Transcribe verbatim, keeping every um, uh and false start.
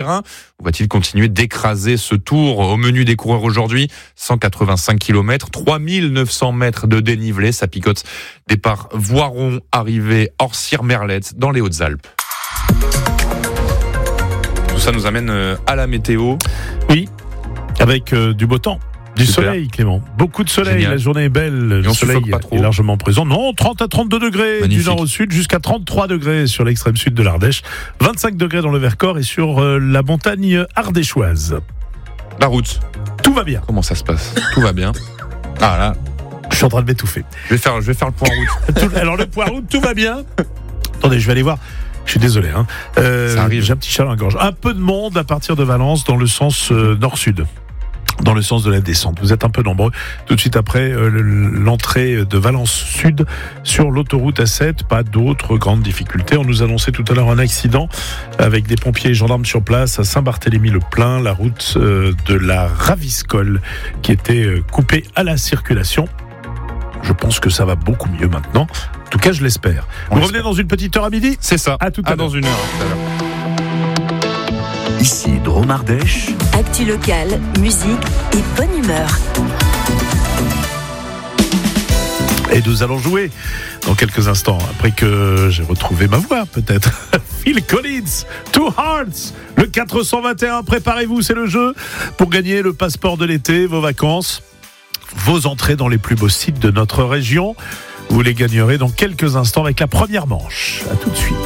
terrain ou va-t-il continuer d'écraser ce Tour? Au menu des coureurs aujourd'hui, cent quatre-vingt-cinq kilomètres, trois mille neuf cents mètres de dénivelé. Ça picote. Départ Voiron, arrivée Orsières-Merlette dans les Hautes-Alpes. Tout ça nous amène à la météo. Oui, avec euh, du beau temps. Du Super. soleil, Clément. Beaucoup de soleil. Génial. La journée est belle. Le soleil est largement présent. Non, trente à trente-deux degrés. Magnifique. Du nord au sud jusqu'à trente-trois degrés sur l'extrême sud de l'Ardèche. vingt-cinq degrés dans le Vercors et sur euh, la montagne ardéchoise. La route. Tout va bien. Comment ça se passe? Tout va bien. Ah là. Je suis en train de m'étouffer. Je vais faire, je vais faire le point route. Alors le point route, tout va bien. Attendez, je vais aller voir. Je suis désolé. Hein. Euh, ça arrive. J'ai un petit chat dans la gorge. Un peu de monde à partir de Valence dans le sens euh, nord-sud. Dans le sens de la descente. Vous êtes un peu nombreux. Tout de suite après euh, l'entrée de Valence Sud sur l'autoroute A sept, pas d'autres grandes difficultés. On nous annonçait tout à l'heure un accident avec des pompiers et gendarmes sur place à Saint-Barthélemy-le-Plain, la route euh, de la Raviscole qui était euh, coupée à la circulation. Je pense que ça va beaucoup mieux maintenant. En tout cas, je l'espère. On Vous revenez dans une petite heure à midi ? C'est ça. À tout à, à dans une heure. Tout à l'heure. Ici Drôme Ardèche. Actu locale, musique et bonne humeur. Et nous allons jouer dans quelques instants, après que j'ai retrouvé ma voix, peut-être. Phil Collins, Two Hearts, le quatre cent vingt et un. Préparez-vous, c'est le jeu pour gagner le passeport de l'été, vos vacances, vos entrées dans les plus beaux sites de notre région. Vous les gagnerez dans quelques instants avec la première manche. À tout de suite.